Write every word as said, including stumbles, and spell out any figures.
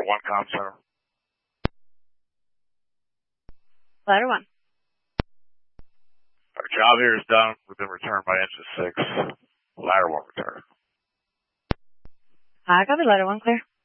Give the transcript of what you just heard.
one comm center. Ladder one. Our job here is done. We've been returned by engine six. Ladder one return. I copy, ladder one clear.